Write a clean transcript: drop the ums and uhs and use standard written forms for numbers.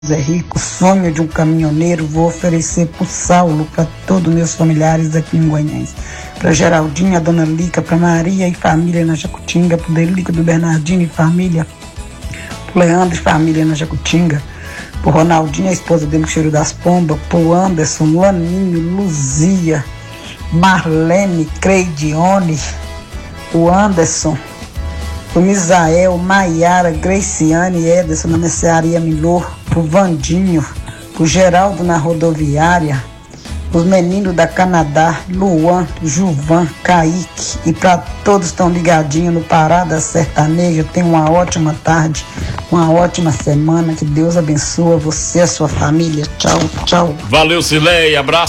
Zé Rico, sonho de um caminhoneiro, vou oferecer pro Saulo, para todos meus familiares aqui em Goiânia. Para Geraldinha, a Dona Lica, para Maria e família na Jacutinga, pro Delico do Bernardino e família, pro Leandro e família na Jacutinga, pro Ronaldinho, a esposa dele, Cheiro das Pombas, pro Anderson, Laninho, Luzia, Marlene, Creidione, o Anderson, o Misael, Maiara, Graciane, Ederson na Mercearia Milor, pro Vandinho, pro Geraldo na rodoviária, os meninos da Canadá, Luan, Juvan, Kaique, e para todos que estão ligadinhos no Parada Sertaneja, tenham uma ótima tarde, uma ótima semana, que Deus abençoe você e a sua família. Tchau, tchau. Valeu, Cileia, abraço.